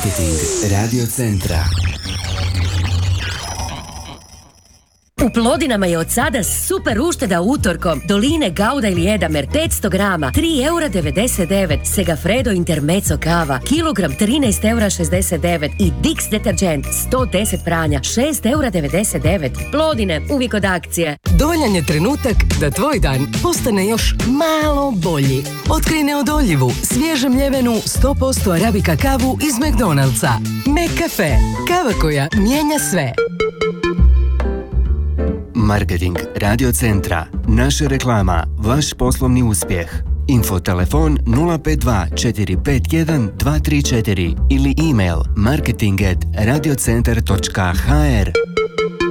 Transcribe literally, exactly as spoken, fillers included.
Marketing Radio Centra. U Plodinama je od sada super ušteda utorkom. Doline Gauda ili Edamer petsto grama, tri eura devedeset devet. Segafredo Intermezzo kava, kilogram trinaest eura šezdeset devet. I Dix deterđent sto deset pranja, šest eura devedeset devet. Plodine, uvijek od akcije. Dovoljan je trenutak da tvoj dan postane još malo bolji. Otkrij neodoljivu, svježe mljevenu sto posto arabika kavu iz McDonald'sa. McCafe, kava koja mijenja sve. Marketing Radio Centra. Naša reklama, vaš poslovni uspjeh. Info telefon nula pet dva četiri pet jedan dva tri četiri ili email marketing at radiocentar točka h r.